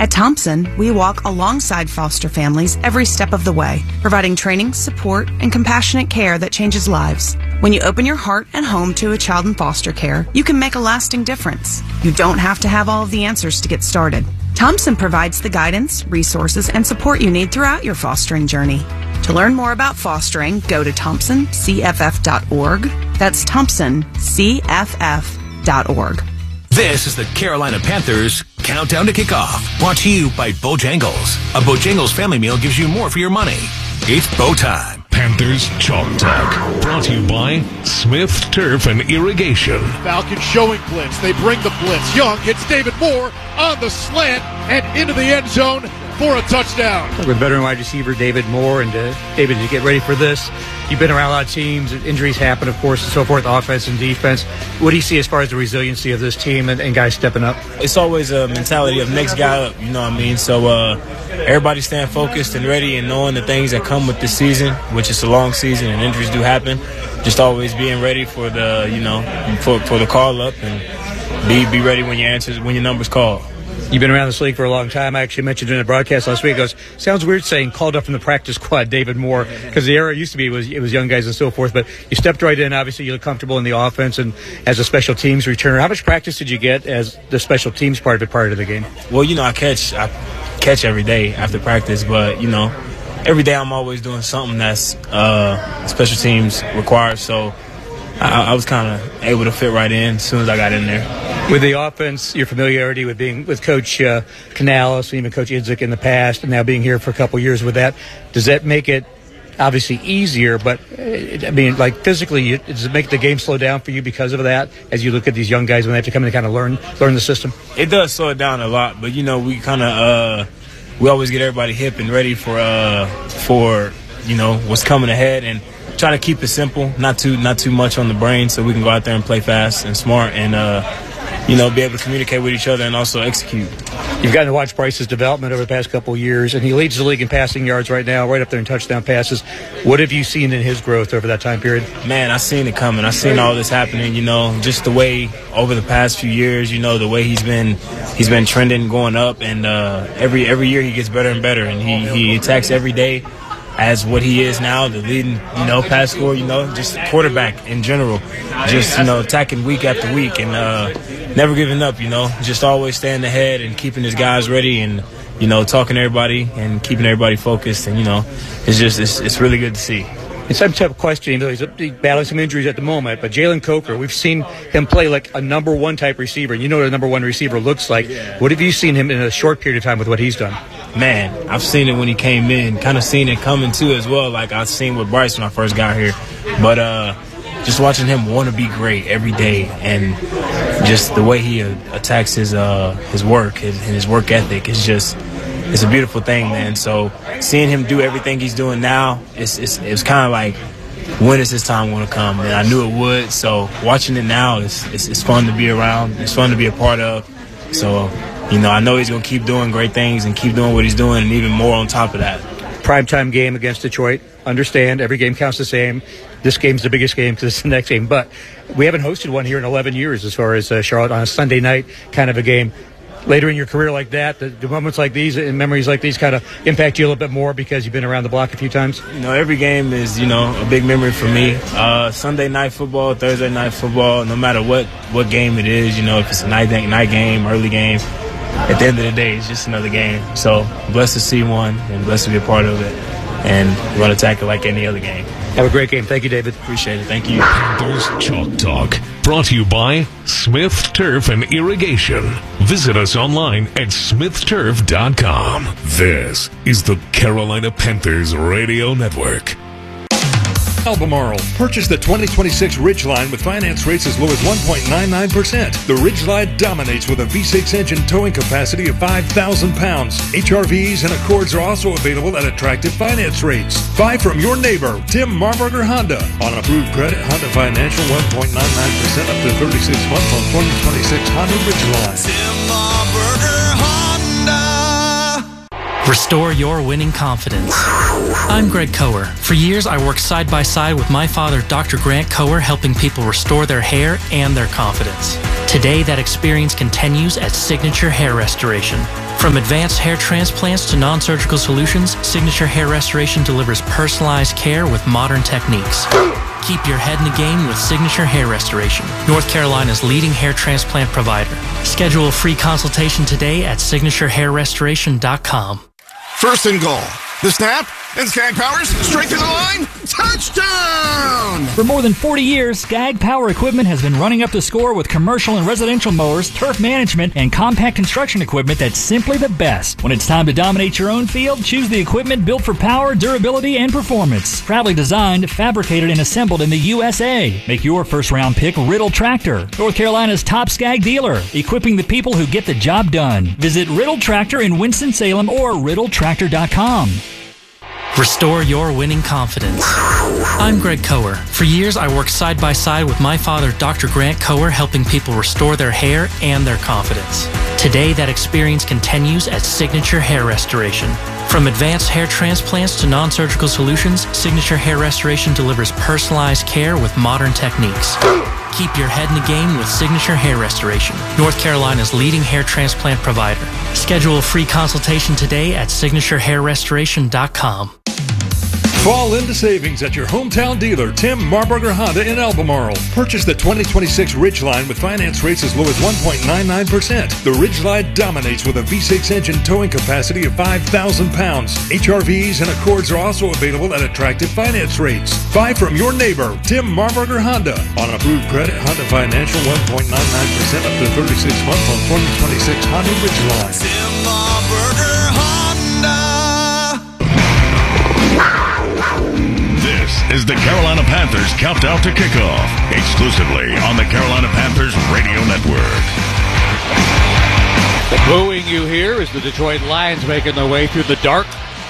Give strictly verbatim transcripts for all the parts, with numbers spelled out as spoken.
At Thompson, we walk alongside foster families every step of the way, providing training, support, and compassionate care that changes lives. When you open your heart and home to a child in foster care, you can make a lasting difference. You don't have to have all of the answers to get started. Thompson provides the guidance, resources, and support you need throughout your fostering journey. To learn more about fostering, go to thompson c f f dot org. That's thompson c f f dot org. This is the Carolina Panthers Countdown to Kickoff, brought to you by Bojangles. A Bojangles family meal gives you more for your money. It's Bo time. Panthers Chalk Talk, brought to you by Smith Turf and Irrigation. Falcons showing blitz. They bring the blitz. Young hits David Moore on the slant and into the end zone for a touchdown. With veteran wide receiver David Moore, and uh, David, to get ready for this, you've been around a lot of teams, injuries happen, of course, and so forth, offense and defense. What do you see as far as the resiliency of this team and, and guys stepping up? It's always a mentality of next guy up, you know what I mean? So uh, everybody staying focused and ready and knowing the things that come with this season, which is a long season and injuries do happen. Just always being ready for the, you know, for, for the call up, and be be ready when your answers, when your number's called. You've been around this league for a long time. I actually mentioned in the broadcast last week, it goes, sounds weird saying called up from the practice squad, David Moore, because the era used to be, it was, it was young guys and so forth, but you stepped right in. Obviously, you look comfortable in the offense and as a special teams returner. How much practice did you get as the special teams part of it prior to the game? Well, you know, I catch, I catch every day after practice, but, you know, every day I'm always doing something that's uh, special teams requires, so I, I was kind of able to fit right in as soon as I got in there. With the offense, your familiarity with being with Coach uh, Canales and even Coach Idzik in the past, and now being here for a couple years with that, does that make it obviously easier? But uh, I mean, like physically, you, does it make the game slow down for you because of that? As you look at these young guys when they have to come in and kind of learn learn the system, it does slow it down a lot. But you know, we kind of uh, we always get everybody hip and ready for uh, for you know what's coming ahead, and try to keep it simple, not too not too much on the brain, so we can go out there and play fast and smart and. Uh, you know, be able to communicate with each other and also execute. You've gotten to watch Bryce's development over the past couple of years, and he leads the league in passing yards right now, right up there in touchdown passes. What have you seen in his growth over that time period? Man, I seen it coming. I seen all this happening, you know, just the way over the past few years, you know, the way he's been he's been trending, going up, and uh, every every year he gets better and better, and he, he attacks every day as what he is now, the leading, you know, pass scorer, you know, just quarterback in general, just, you know, attacking week after week and uh, never giving up, you know, just always staying ahead and keeping his guys ready and, you know, talking to everybody and keeping everybody focused. And, you know, it's just, it's, it's really good to see. It's some type of question, even though he's battling some injuries at the moment, but Jalen Coker, we've seen him play like a number one type receiver, and you know what a number one receiver looks like. What have you seen him in a short period of time with what he's done? Man, I've seen it when he came in, kind of seen it coming too as well, like I've seen with Bryce when I first got here. But uh, just watching him want to be great every day, and just the way he uh, attacks his uh, his work his, and his work ethic is just – it's a beautiful thing, man. So seeing him do everything he's doing now, it's it's, it's kind of like, when is this time going to come? And I knew it would. So watching it now, it's, it's it's fun to be around. It's fun to be a part of. So, you know, I know he's going to keep doing great things and keep doing what he's doing, and even more on top of that. Primetime game against Detroit. Understand, every game counts the same. This game's the biggest game because it's the next game. But we haven't hosted one here in eleven years as far as uh, Charlotte on a Sunday night kind of a game. Later in your career like that, the, the moments like these and memories like these kind of impact you a little bit more because you've been around the block a few times? You know, every game is, you know, a big memory for me. Uh, Sunday night football, Thursday night football, no matter what, what game it is, you know, if it's a night, night game, early game, at the end of the day, it's just another game. So blessed to see one and blessed to be a part of it. And we're going to attack it like any other game. Have a great game. Thank you, David. Appreciate it. Thank you. Panthers Chalk Talk, brought to you by Smith Turf and Irrigation. Visit us online at smith turf dot com. This is the Carolina Panthers Radio Network. Albemarle. Purchase the twenty twenty-six Ridgeline with finance rates as low as one point nine nine percent. The Ridgeline dominates with a V six engine towing capacity of five thousand pounds. H R Vs and Accords are also available at attractive finance rates. Buy from your neighbor, Tim Marburger Honda. On approved credit, Honda Financial one point nine nine percent up to thirty-six months on twenty twenty-six Honda Ridgeline. Tim Marburger Honda. Restore your winning confidence. I'm Greg Coher. For years, I worked side by side with my father, Doctor Grant Coher, helping people restore their hair and their confidence. Today, that experience continues at Signature Hair Restoration. From advanced hair transplants to non-surgical solutions, Signature Hair Restoration delivers personalized care with modern techniques. Keep your head in the game with Signature Hair Restoration, North Carolina's leading hair transplant provider. Schedule a free consultation today at signature hair restoration dot com. First and goal. The snap, and Skag Powers straight to the line. Touchdown! For more than forty years, Skag Power Equipment has been running up the score with commercial and residential mowers, turf management, and compact construction equipment that's simply the best. When it's time to dominate your own field, choose the equipment built for power, durability, and performance. Proudly designed, fabricated, and assembled in the U S A. Make your first-round pick Riddle Tractor, North Carolina's top Skag dealer, equipping the people who get the job done. Visit Riddle Tractor in Winston-Salem or riddle tractor dot com. Restore your winning confidence. I'm Greg Koer. For years, I worked side by side with my father, Doctor Grant Koer, helping people restore their hair and their confidence. Today, that experience continues at Signature Hair Restoration. From advanced hair transplants to non-surgical solutions, Signature Hair Restoration delivers personalized care with modern techniques. Keep your head in the game with Signature Hair Restoration, North Carolina's leading hair transplant provider. Schedule a free consultation today at signature hair restoration dot com. Fall into savings at your hometown dealer, Tim Marburger Honda in Albemarle. Purchase the twenty twenty-six Ridgeline with finance rates as low as one point nine nine percent. The Ridgeline dominates with a V six engine towing capacity of five thousand pounds. H R Vs and Accords are also available at attractive finance rates. Buy from your neighbor, Tim Marburger Honda. On approved credit, Honda Financial one point nine nine percent up to thirty-six months on twenty twenty-six Honda Ridgeline. Tim Marburger Honda. This is the Carolina Panthers Countdown to Kickoff, exclusively on the Carolina Panthers Radio Network. Booing you here is the Detroit Lions making their way through the dark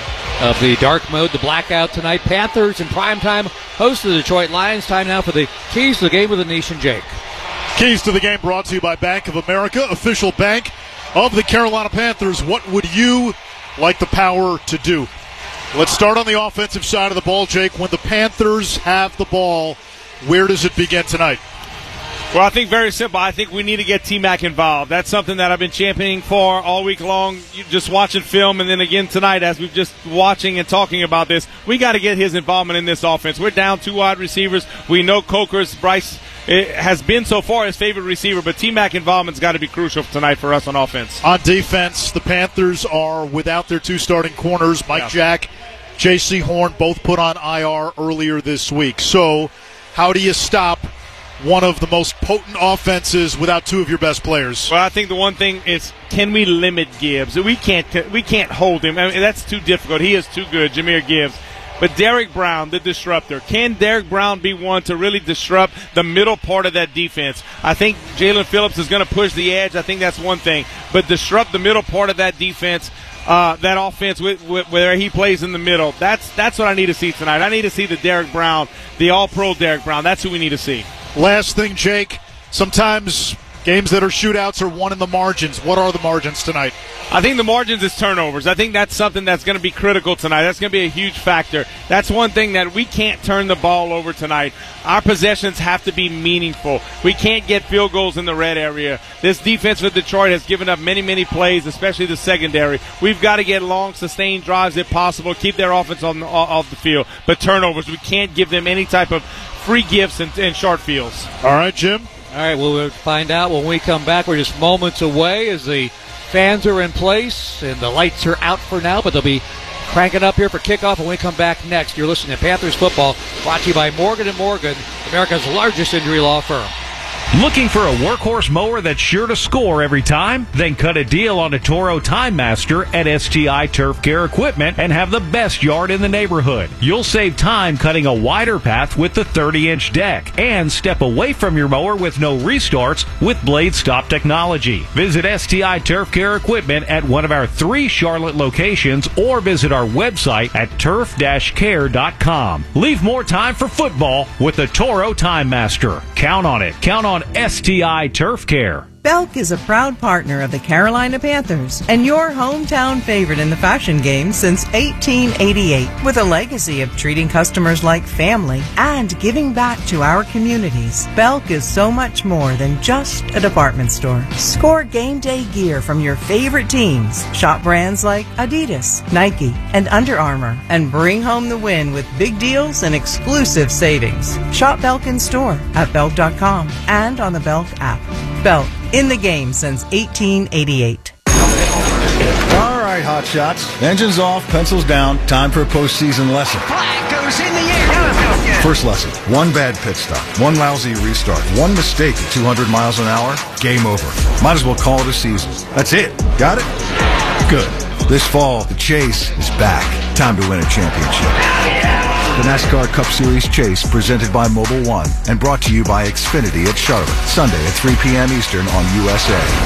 of the dark mode, the blackout tonight. Panthers in primetime host the Detroit Lions. Time now for the keys to the game with Anish and Jake. Keys to the game brought to you by Bank of America, official bank of the Carolina Panthers. What would you like the Power to do? Let's start on the offensive side of the ball, Jake. When the Panthers have the ball, where does it begin tonight? Well, I think very simple. I think we need to get T-Mac involved. That's something that I've been championing for all week long, just watching film, and then again tonight as we've just watching and talking about this. We got to get his involvement in this offense. We're down two wide receivers. We know Coker's Bryce it has been so far his favorite receiver, but T-Mac involvement's got to be crucial tonight for us on offense. On defense, the Panthers are without their two starting corners, Mike yeah. Jack, J C Horn, both put on I R earlier this week. So how do you stop one of the most potent offenses without two of your best players? Well, I think the one thing is, can we limit Gibbs? We can't we can't hold him. I mean, that's too difficult. He is too good, Jahmyr Gibbs. But Derek Brown, the disruptor, can Derek Brown be one to really disrupt the middle part of that defense? I think Jalen Phillips is going to push the edge. I think that's one thing. But disrupt the middle part of that defense, uh, that offense with, with, where he plays in the middle. That's that's what I need to see tonight. I need to see the Derek Brown, the all-pro Derek Brown. That's who we need to see. Last thing, Jake, sometimes games that are shootouts are won in the margins. What are the margins tonight? I think the margins is turnovers. I think that's something that's going to be critical tonight. That's going to be a huge factor. That's one thing that we can't turn the ball over tonight. Our possessions have to be meaningful. We can't get field goals in the red area. This defense for Detroit has given up many, many plays, especially the secondary. We've got to get long, sustained drives if possible, keep their offense on the, off the field. But turnovers, we can't give them any type of free gifts and, and short fields. All right, Jim. All right, well, we'll find out when we come back. We're just moments away as the fans are in place and the lights are out for now, but they'll be cranking up here for kickoff when we come back next. You're listening to Panthers Football, brought to you by Morgan and Morgan, America's largest injury law firm. Looking for a workhorse mower that's sure to score every time? Then cut a deal on a Toro Time Master at S T I Turf Care Equipment and have the best yard in the neighborhood. You'll save time cutting a wider path with the thirty-inch deck and step away from your mower with no restarts with Blade Stop technology. Visit S T I Turf Care Equipment at one of our three Charlotte locations or visit our website at turf dash care dot com. Leave more time for football with the Toro Time Master. Count on it. Count on S T I Turf Care. Belk is a proud partner of the Carolina Panthers and your hometown favorite in the fashion game since eighteen eighty-eight. With a legacy of treating customers like family and giving back to our communities, Belk is so much more than just a department store. Score game day gear from your favorite teams. Shop brands like Adidas, Nike, and Under Armour, and bring home the win with big deals and exclusive savings. Shop Belk in store at belk dot com and on the Belk app. Belk, in the game since eighteen eighty-eight. All right, hot shots. Engines off, pencils down. Time for a postseason lesson. Flag goes in the air. Now it feels good. First lesson, one bad pit stop, one lousy restart, one mistake at two hundred miles an hour, game over. Might as well call it a season. That's it. Got it? Good. This fall, the Chase is back. Time to win a championship. The NASCAR Cup Series Chase, presented by Mobil one and brought to you by Xfinity at Charlotte, Sunday at three p.m. Eastern on U S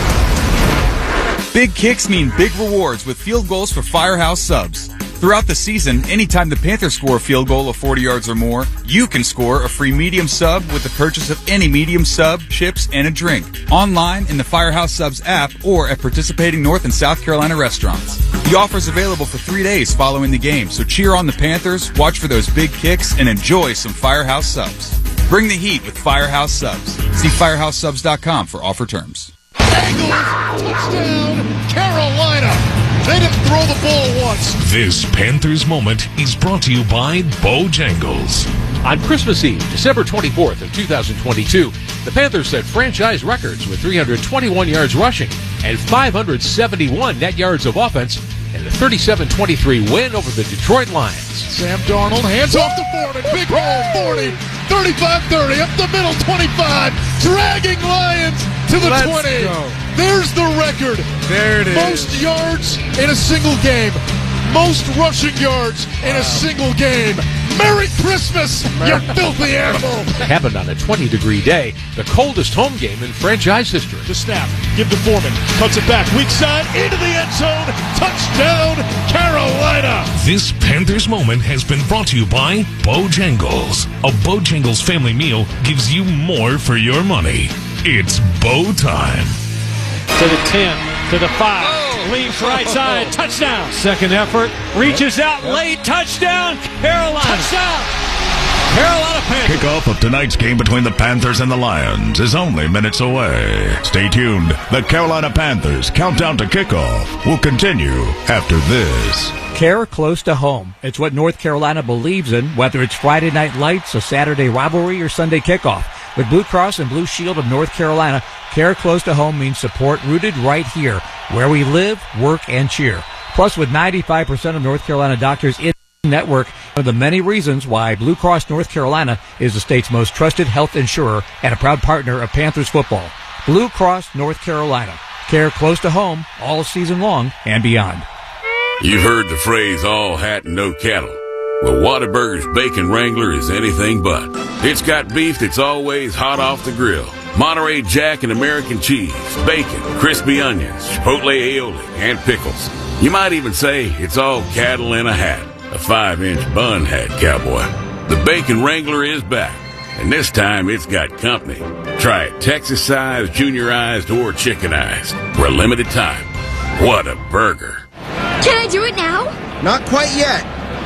A. Big kicks mean big rewards with field goals for Firehouse Subs. Throughout the season, anytime the Panthers score a field goal of forty yards or more, you can score a free medium sub with the purchase of any medium sub, chips, and a drink. Online, in the Firehouse Subs app, or at participating North and South Carolina restaurants. The offer is available for three days following the game, so cheer on the Panthers, watch for those big kicks, and enjoy some Firehouse Subs. Bring the heat with Firehouse Subs. See firehouse subs dot com for offer terms. Bengals, touchdown, Carolina. They didn't throw the ball once. This Panthers moment is brought to you by Bojangles. On Christmas Eve, December twenty-fourth of two thousand twenty-two, the Panthers set franchise records with three hundred twenty-one yards rushing and five hundred seventy-one net yards of offense in a thirty-seven twenty-three win over the Detroit Lions. Sam Darnold, hands off to Ford, big hole, forty, thirty-five thirty, up the middle, twenty-five, dragging Lions to the Let's twenty. Go. There's the record. There it is. Most yards in a single game. Most rushing yards in wow. a single game. Merry Christmas, Merry. you filthy animal. Happened on a twenty-degree day, the coldest home game in franchise history. The snap, give to Foreman, cuts it back, weak side, into the end zone, touchdown, Carolina. This Panthers moment has been brought to you by Bojangles. A Bojangles family meal gives you more for your money. It's Bo time. To the ten, to the five, oh, leaves right side, touchdown. Second effort, reaches out late, touchdown, Carolina. Touchdown, Carolina Panthers. Kickoff of tonight's game between the Panthers and the Lions is only minutes away. Stay tuned. The Carolina Panthers countdown to kickoff will continue after this. Care close to home. It's what North Carolina believes in, whether it's Friday Night Lights, a Saturday rivalry, or Sunday kickoff. With Blue Cross and Blue Shield of North Carolina, care close to home means support rooted right here, where we live, work, and cheer. Plus, with ninety-five percent of North Carolina doctors in the network, one of the many reasons why Blue Cross North Carolina is the state's most trusted health insurer and a proud partner of Panthers football. Blue Cross North Carolina. Care close to home all season long and beyond. You've heard the phrase, all hat and no cattle. Well, Whataburger's Bacon Wrangler is anything but. It's got beef that's always hot off the grill. Monterey Jack and American cheese, bacon, crispy onions, chipotle aioli, and pickles. You might even say it's all cattle in a hat. A five-inch bun hat, cowboy. The Bacon Wrangler is back, and this time it's got company. Try it Texas-sized, juniorized, or chickenized for a limited time. What a burger. Can I do it now? Not quite yet.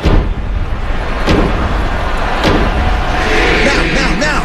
Now, now, now.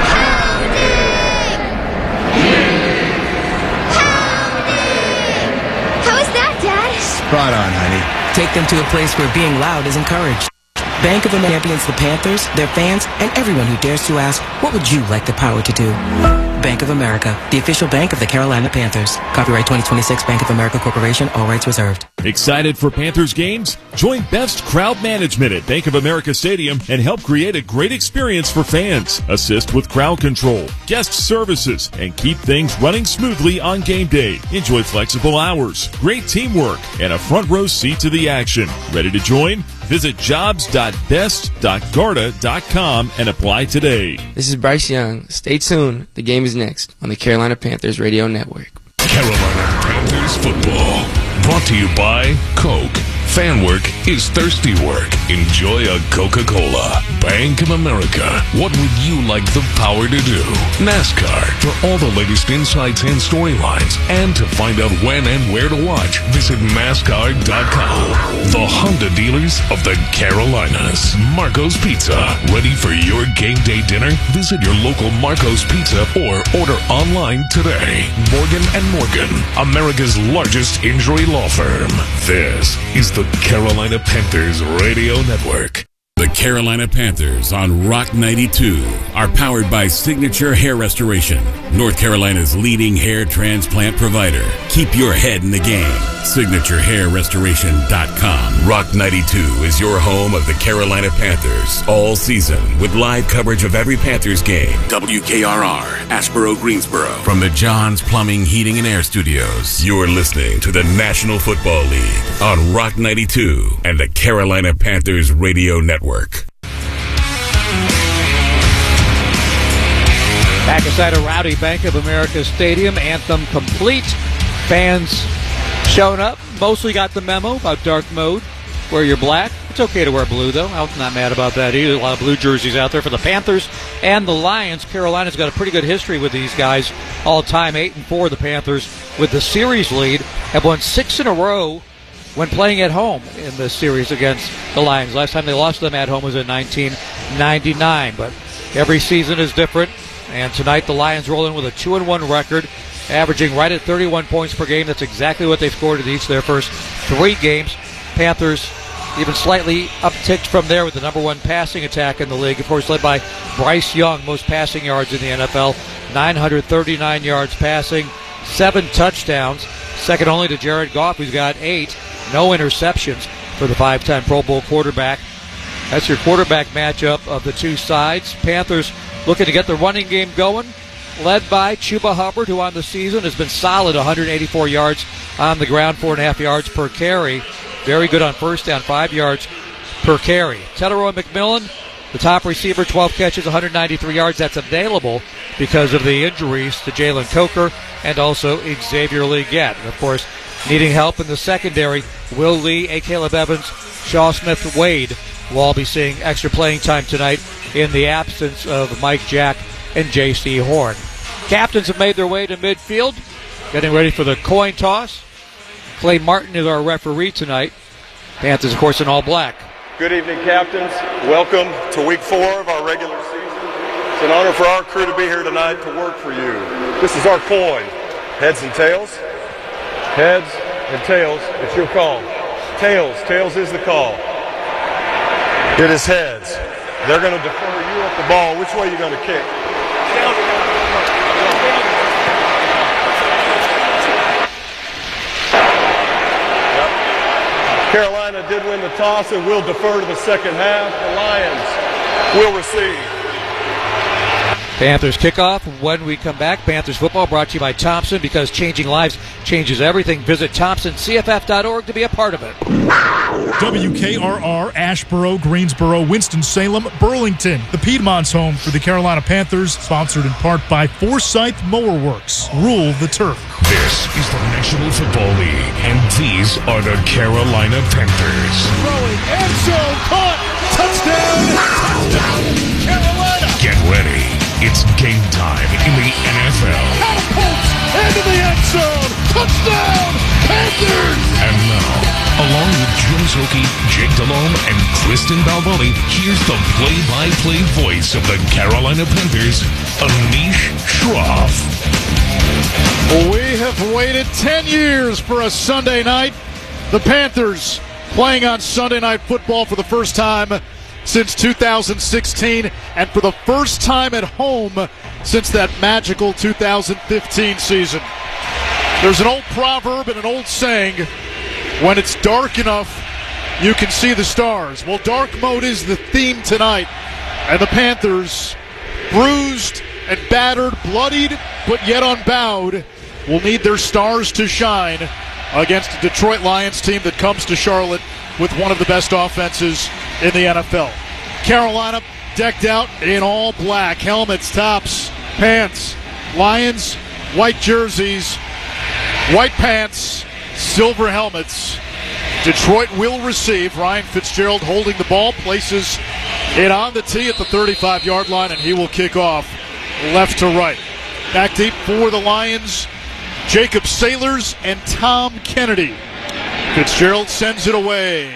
How is that, Dad? Spot on, honey. Take them to a place where being loud is encouraged. Bank of America champions the Panthers, their fans, and everyone who dares to ask, what would you like the power to do? Bank of America, the official bank of the Carolina Panthers. Copyright twenty twenty-six Bank of America Corporation, all rights reserved. Excited for Panthers games? Join Best Crowd Management at Bank of America Stadium and help create a great experience for fans. Assist with crowd control, guest services, and keep things running smoothly on game day. Enjoy flexible hours, great teamwork, and a front row seat to the action. Ready to join? Visit jobs dot best dot garda dot com and apply today. This is Bryce Young. Stay tuned. The game is next on the Carolina Panthers Radio Network. Carolina Panthers football. Brought to you by Coke. Fan work is thirsty work. Enjoy a Coca-Cola. Bank of America. What would you like the power to do? NASCAR. For all the latest insights and storylines. And to find out when and where to watch, visit NASCAR dot com. The Honda dealers of the Carolinas. Marco's Pizza. Ready for your game day dinner? Visit your local Marco's Pizza or order online today. Morgan and Morgan. America's largest injury law firm. This is the Carolina Panthers Radio Network. The Carolina Panthers on Rock ninety-two are powered by Signature Hair Restoration, North Carolina's leading hair transplant provider. Keep your head in the game. Signature Hair Restoration dot com. Rock ninety-two is your home of the Carolina Panthers all season with live coverage of every Panthers game. W K R R, Asheboro, Greensboro. From the John's Plumbing, Heating, and Air Studios, you're listening to the National Football League on Rock ninety-two and the Carolina Panthers Radio Network. Back inside a rowdy Bank of America Stadium, anthem complete. Fans showing up, mostly got the memo about dark mode. Wear your black. It's okay to wear blue, though. I'm not mad about that either. A lot of blue jerseys out there for the Panthers and the Lions. Carolina's got a pretty good history with these guys all time. Eight and four, the Panthers with the series lead have won six in a row when playing at home in the series against the Lions. Last time they lost to them at home was in nineteen ninety-nine. But every season is different. And tonight the Lions roll in with a two and one record, averaging right at thirty-one points per game. That's exactly what they've scored in each of their first three games. Panthers even slightly upticked from there with the number one passing attack in the league. Of course, led by Bryce Young, most passing yards in the N F L, nine hundred thirty-nine yards passing, seven touchdowns, second only to Jared Goff, who's got eight. No interceptions for the five-time Pro Bowl quarterback. That's your quarterback matchup of the two sides. Panthers looking to get the running game going, led by Chuba Hubbard, who on the season has been solid, one hundred eighty-four yards on the ground, four and a half yards per carry. Very good on first down, five yards per carry. Tetairoa McMillan, the top receiver, twelve catches, one hundred ninety-three yards. That's available because of the injuries to Jalen Coker and also Xavier Legette. And, of course, needing help in the secondary, Will Lee, A. Caleb Evans, Shaw Smith-Wade will all be seeing extra playing time tonight in the absence of Mike Jack and J C Horn. Captains have made their way to midfield, getting ready for the coin toss. Clay Martin is our referee tonight. Panthers, of course, in all black. Good evening, captains. Welcome to week four of our regular season. It's an honor for our crew to be here tonight to work for you. This is our coin. Heads and tails. Heads and tails. It's your call. Tails. Tails is the call. It is heads. They're going to defer you up the ball. Which way are you going to kick? Carolina did win the toss and will defer to the second half. The Lions will receive. Panthers kickoff when we come back. Panthers football brought to you by Thompson, because changing lives changes everything. Visit Thompson C F F dot org to be a part of it. W K R R, Asheboro, Greensboro, Winston-Salem, Burlington. The Piedmont's home for the Carolina Panthers, sponsored in part by Forsyth Mower Works. Rule the turf. This is the National Football League, and these are the Carolina Panthers. Throwing, end zone, caught, touchdown, touchdown, Carolina. Get ready. It's game time in the N F L. Catapults into the end zone, touchdown, Panthers. And now, along with Jim Szoke, Jake Delhomme, and Kristen Balboni, here's the play-by-play voice of the Carolina Panthers, Anish Shroff. We have waited ten years for a Sunday night. The Panthers playing on Sunday Night Football for the first time since two thousand sixteen, and for the first time at home since that magical two thousand fifteen season. There's an old proverb and an old saying, when it's dark enough, you can see the stars. Well, dark mode is the theme tonight, and the Panthers, bruised and battered, bloodied, but yet unbowed, will need their stars to shine against a Detroit Lions team that comes to Charlotte with one of the best offenses in the N F L. Carolina decked out in all black, helmets, tops, pants. Lions, white jerseys, white pants, silver helmets. Detroit will receive. Ryan Fitzgerald holding the ball, places it on the tee at the thirty-five-yard line, and he will kick off left to right. Back deep for the Lions, Jacob Sailors and Tom Kennedy. Fitzgerald sends it away.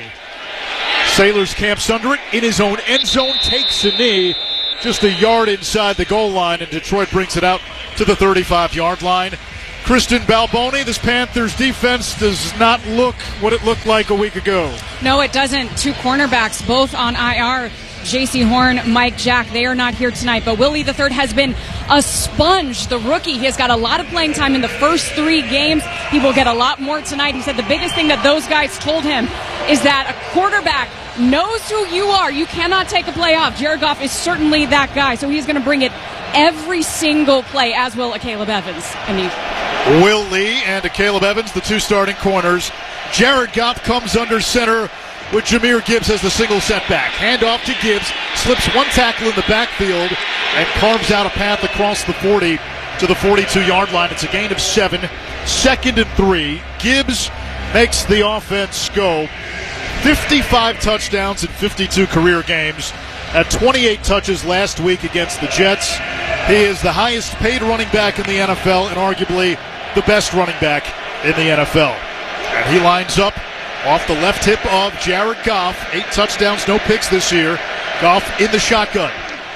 Sailors camps under it in his own end zone, takes a knee just a yard inside the goal line, and Detroit brings it out to the thirty-five-yard line. Kristen Balboni, this Panthers defense does not look what it looked like a week ago. No, it doesn't. Two cornerbacks, both on I R. J C Horn, Mike Jack, they are not here tonight. But Willie the third has been a sponge, the rookie. He has got a lot of playing time in the first three games. He will get a lot more tonight. He said the biggest thing that those guys told him is that a quarterback knows who you are. You cannot take a play off. Jared Goff is certainly that guy. So he's going to bring it every single play, as will a Caleb Evans. And he Will Lee and a Caleb Evans, the two starting corners. Jared Goff comes under center with Jahmyr Gibbs as the single setback. Handoff to Gibbs, slips one tackle in the backfield, and carves out a path across the forty to the forty-two-yard line. It's a gain of seven, second and three. Gibbs makes the offense go. fifty-five touchdowns in fifty-two career games. Had twenty-eight touches last week against the Jets. He is the highest paid running back in the N F L and arguably the best running back in the N F L. And he lines up off the left hip of Jared Goff. Eight touchdowns, no picks this year. Goff in the shotgun.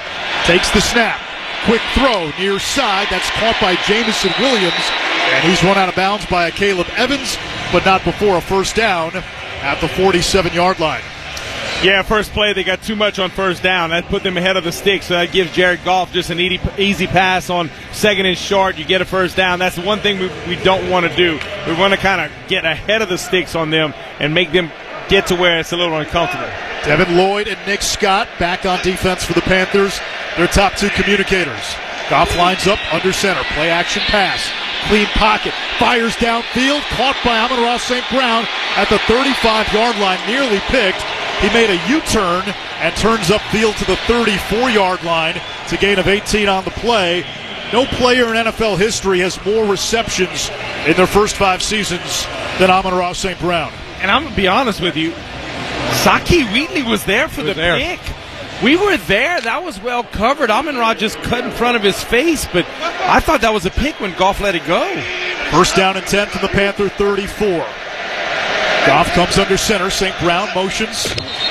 Takes the snap. Quick throw near side. That's caught by Jameson Williams. And he's run out of bounds by a Caleb Evans, but not before a first down at the forty-seven-yard line. Yeah, first play, they got too much on first down. That put them ahead of the sticks, so that gives Jared Goff just an easy, easy pass on second and short. You get a first down. That's the one thing we, we don't want to do. We want to kind of get ahead of the sticks on them and make them get to where it's a little uncomfortable. Devin Lloyd and Nick Scott back on defense for the Panthers. Their top two communicators. Goff lines up under center. Play action pass. Clean pocket. Fires downfield. Caught by Amon-Ra Saint Brown at the thirty-five-yard line. Nearly picked. He made a U-turn and turns upfield to the thirty-four-yard line. It's a gain of eighteen on the play. No player in N F L history has more receptions in their first five seasons than Amon-Ra Saint Brown. And I'm going to be honest with you, Saki Wheatley was there for the there. pick. We were there. That was well covered. Amon-Ra just cut in front of his face, but I thought that was a pick when Goff let it go. First down and ten from the Panther thirty-four. Goff comes under center. Saint Brown motions.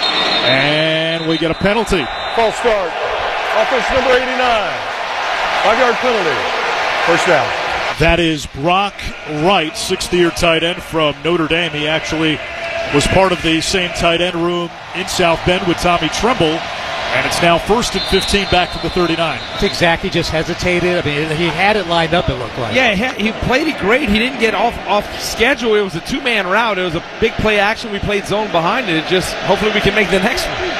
And we get a penalty. False start. Offense number eighty-nine. Five-yard penalty. First down. That is Brock Wright, sixth-year tight end from Notre Dame. He actually was part of the same tight end room in South Bend with Tommy Tremble. And it's now first and fifteen back to the thirty-nine. I think Zachy just hesitated. I mean, he had it lined up, it looked like. Yeah, he played it great. He didn't get off off schedule. It was a two-man route. It was a big play action. We played zone behind it. It just, hopefully we can make the next one.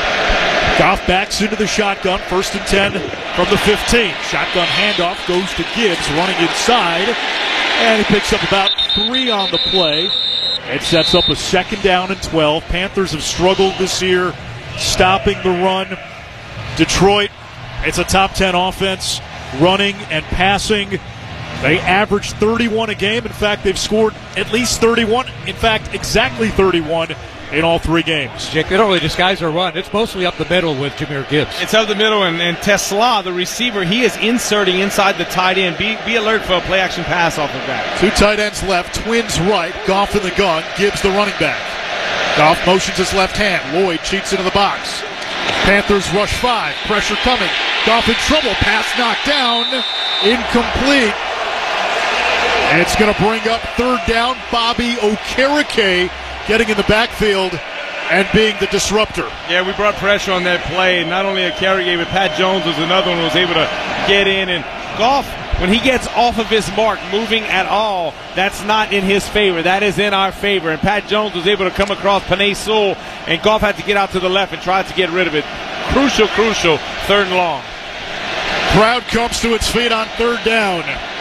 Goff backs into the shotgun. First and ten from the fifteen. Shotgun handoff goes to Gibbs running inside. And he picks up about three on the play. It sets up a second down and twelve. Panthers have struggled this year stopping the run. Detroit, it's a top ten offense, running and passing. They average thirty-one a game. In fact, they've scored at least thirty-one. In fact, exactly thirty-one in all three games. Jake, they don't really disguise their run. It's mostly up the middle with Jahmyr Gibbs. It's up the middle, and, and Tesla, the receiver, he is inserting inside the tight end. Be, be alert for a play-action pass off of that. Two tight ends left, twins right, Goff in the gun, Gibbs the running back. Goff motions his left hand. Lloyd cheats into the box. Panthers rush five. Pressure coming. Goff in trouble. Pass knocked down. Incomplete. And it's going to bring up third down. Bobby Okereke getting in the backfield and being the disruptor. Yeah, we brought pressure on that play. Not only Okereke, but Pat Jones was another one who was able to get in. And Goff, when he gets off of his mark, moving at all, that's not in his favor. That is in our favor. And Pat Jones was able to come across Penei Sewell, and Goff had to get out to the left and try to get rid of it. Crucial, crucial, third and long. Crowd comes to its feet on third down.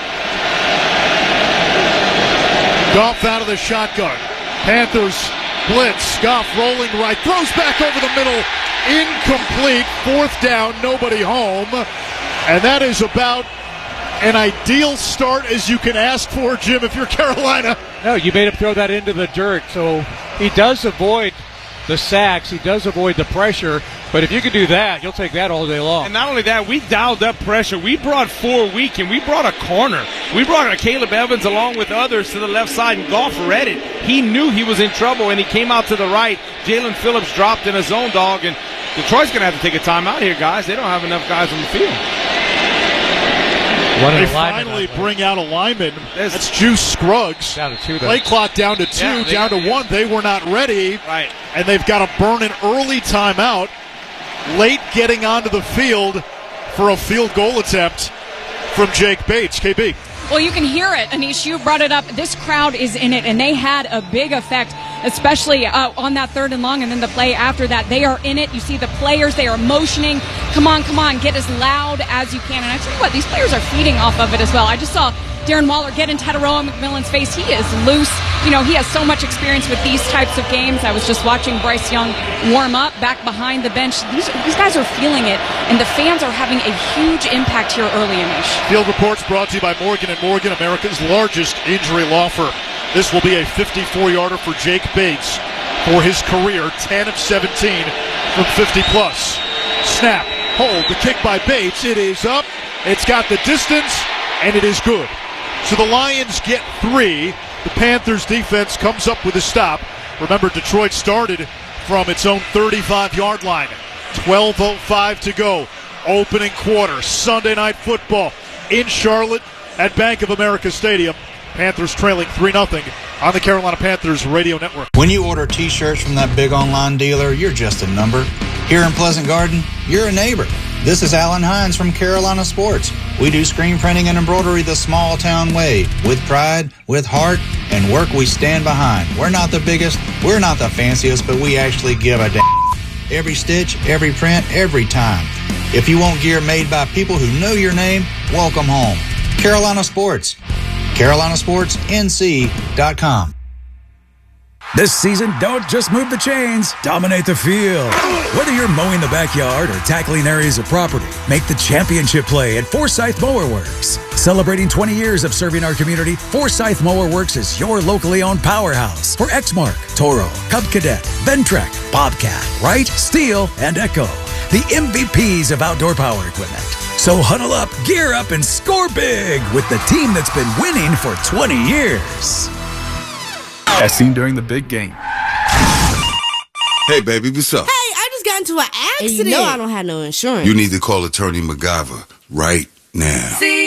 Goff out of the shotgun. Panthers blitz. Goff rolling right. Throws back over the middle. Incomplete. Fourth down. Nobody home. And that is about an ideal start as you can ask for, Jim, if you're Carolina. No, you made him throw that into the dirt, so he does avoid the sacks. He does avoid the pressure, but if you can do that, you'll take that all day long. And not only that, we dialed up pressure. We brought four weak, and we brought a corner. We brought a Caleb Evans along with others to the left side, and Goff read it. He knew he was in trouble, and he came out to the right. Jalen Phillips dropped in a zone dog, and Detroit's going to have to take a timeout here, guys. They don't have enough guys on the field. They finally bring out a lineman. That's Juice Scruggs. Down to two. Play clock down to two, Yeah, they- down to yeah. one. They were not ready. Right. And they've got to burn an early timeout. Late getting onto the field for a field goal attempt from Jake Bates. K B. Well, you can hear it. Anish, you brought it up. This crowd is in it, and they had a big effect, especially uh, on that third and long, and then the play after that. They are in it. You see the players. They are motioning. Come on, come on. Get as loud as you can. And I tell you what, these players are feeding off of it as well. I just saw Darren Waller get in Tataroa McMillan's face. He is loose. You know, he has so much experience with these types of games. I was just watching Bryce Young warm up back behind the bench. These, these guys are feeling it, and the fans are having a huge impact here early in Ish. Field Reports brought to you by Morgan and Morgan, America's largest injury law firm. This will be a fifty-four-yarder for Jake Bates for his career, ten of seventeen from fifty plus. Snap, hold, the kick by Bates. It is up. It's got the distance, and it is good. So the Lions get three. The Panthers defense comes up with a stop. Remember, Detroit started from its own thirty-five-yard line. twelve oh five to go. Opening quarter. Sunday Night Football in Charlotte at Bank of America Stadium. Panthers trailing three nothing on the Carolina Panthers radio network. When you order T-shirts from that big online dealer, you're just a number. Here in Pleasant Garden, you're a neighbor. This is Alan Hines from Carolina Sports. We do screen printing and embroidery the small town way, with pride, with heart, and work we stand behind. We're not the biggest, we're not the fanciest, but we actually give a damn. Every stitch, every print, every time. If you want gear made by people who know your name, welcome home. Carolina Sports. Carolina Sports N C dot com. This season, don't just move the chains, dominate the field. Whether you're mowing the backyard or tackling areas of property, make the championship play at Forsyth Mower Works. Celebrating twenty years of serving our community, Forsyth Mower Works is your locally owned powerhouse for Exmark, Toro, Cub Cadet, Ventrac, Bobcat, Wright, Steel, and Echo. The M V Ps of outdoor power equipment. So huddle up, gear up, and score big with the team that's been winning for twenty years. As seen during the big game. Hey, baby, what's up? Hey, I just got into an accident. And you know I don't have no insurance. You need to call Attorney MacGyver right now. See?